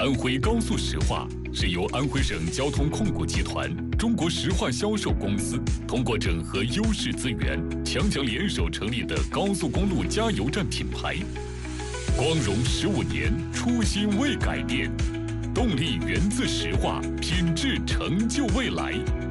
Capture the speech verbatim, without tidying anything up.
安徽高速石化是由安徽省交通控股集团、中国石化销售公司通过整合优势资源，强强联手成立的高速公路加油站品牌。光荣十五年，初心未改变，动力源自石化，品质成就未来。